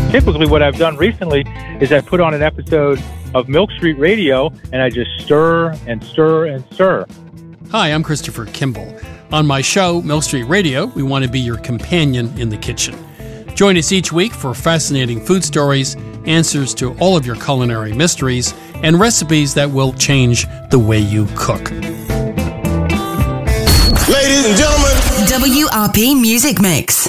Typically what I've done recently is I put on an episode of Milk Street Radio, and I just stir and stir and stir. Hi, I'm Christopher Kimball. On my show, Milk Street Radio, we want to be your companion in the kitchen. Join us each week for fascinating food stories, answers to all of your culinary mysteries, and recipes that will change the way you cook. Ladies and gentlemen, WRP Music Mix.